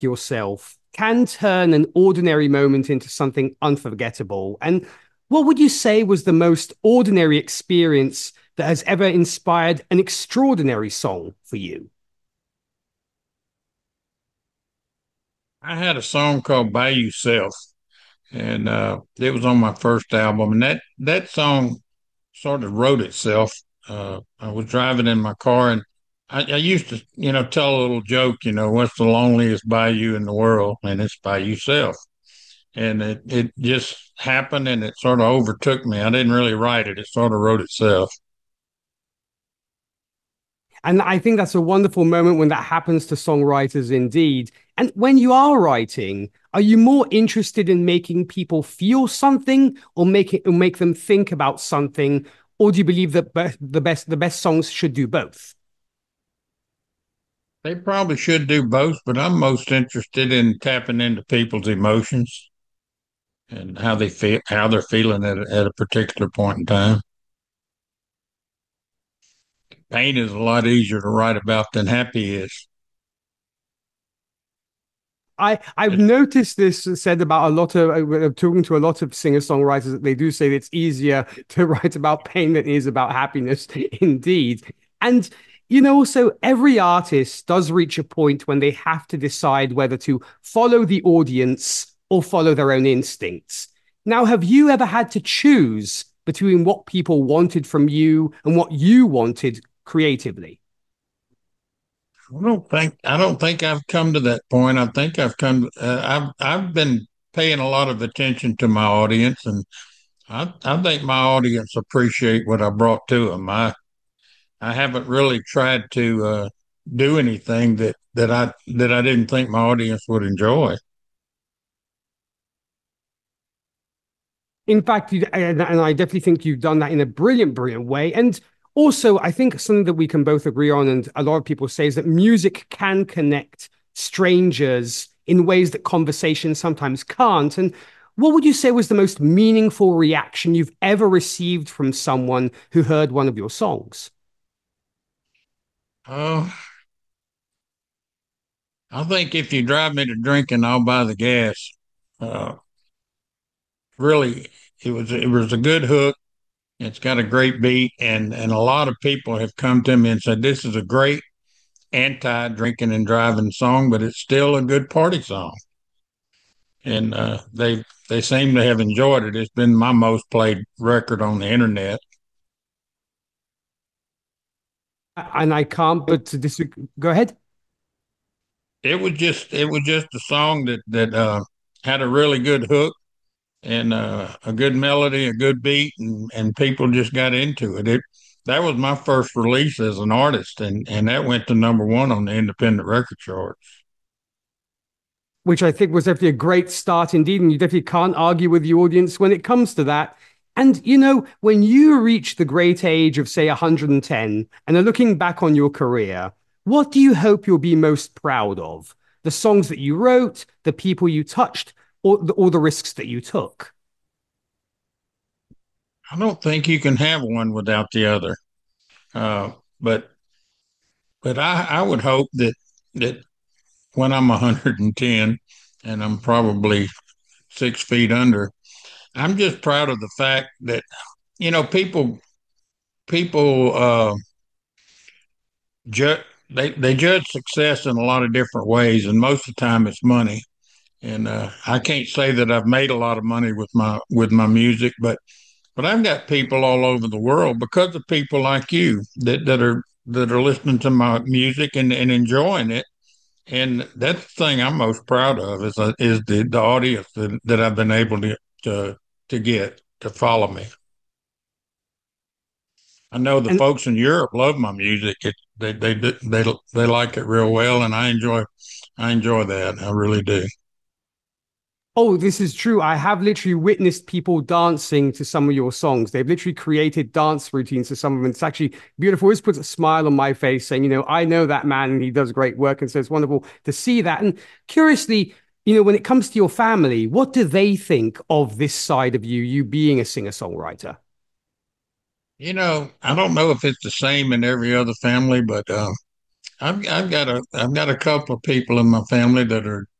yourself can turn an ordinary moment into something unforgettable. And what would you say was the most ordinary experience that has ever inspired an extraordinary song for you? I had a song called By Yourself, and it was on my first album, and that song sort of wrote itself. I was driving in my car, and I used to, tell a little joke, what's the loneliest bayou in the world, and it's by yourself. And it just happened, and it sort of overtook me. I didn't really write it; it sort of wrote itself. And I think that's a wonderful moment when that happens to songwriters indeed. And when you are writing, are you more interested in making people feel something or make them think about something? Or do you believe that the best songs should do both? They probably should do both, but I'm most interested in tapping into people's emotions and how they feel, how they're feeling at a particular point in time. Pain is a lot easier to write about than happy is. I've It, noticed this said about a lot of talking to a lot of singer-songwriters that they do say that it's easier to write about pain than it is about happiness, indeed. And also every artist does reach a point when they have to decide whether to follow the audience or follow their own instincts. Now, have you ever had to choose between what people wanted from you and what you wanted creatively? I don't think I've come to that point. I think I've been paying a lot of attention to my audience, and I think my audience appreciate what I brought to them. I haven't really tried to do anything that I didn't think my audience would enjoy. In fact, and I definitely think you've done that in a brilliant, brilliant way. And also, I think something that we can both agree on, and a lot of people say, is that music can connect strangers in ways that conversation sometimes can't. And what would you say was the most meaningful reaction you've ever received from someone who heard one of your songs? Oh, I think if you drive me to drinking, I'll buy the gas. Uh, Really, it was a good hook. It's got a great beat, and a lot of people have come to me and said this is a great anti-drinking and driving song, but it's still a good party song. And they seem to have enjoyed it. It's been my most played record on the internet. And I can't but to disagree. Go ahead. It was just a song that had a really good hook and a good melody, a good beat, and people just got into it. That was my first release as an artist, and that went to number one on the independent record chart. Which I think was definitely a great start indeed. And you definitely can't argue with the audience when it comes to that. And, when you reach the great age of, say, 110 and are looking back on your career, what do you hope you'll be most proud of? The songs that you wrote, the people you touched, or the risks that you took? I don't think you can have one without the other. Uh, but but I would hope that when I'm 110 and I'm probably 6 feet under, I'm just proud of the fact that people ju- they judge success in a lot of different ways, and most of the time it's money. And I can't say that I've made a lot of money with my music, but I've got people all over the world because of people like you that are listening to my music and enjoying it. And that's the thing I'm most proud of is the audience that I've been able to to get to follow me. I know the And folks in Europe love my music. They like it real well, and I enjoy that. I really do. oh, this is true. I have literally witnessed people dancing to some of your songs. They've literally created dance routines to some of them. It's actually beautiful. It always puts a smile on my face saying, I know that man and he does great work. And so it's wonderful to see that. And curiously, when it comes to your family, what do they think of this side of you being a singer-songwriter? I don't know if it's the same in every other family, but I've got a couple of people in my family that are